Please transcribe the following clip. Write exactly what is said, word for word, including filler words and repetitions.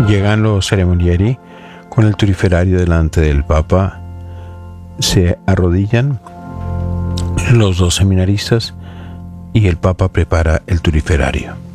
Llegan los ceremonieri con el turiferario delante del Papa, se arrodillan los dos seminaristas y el Papa prepara el turiferario.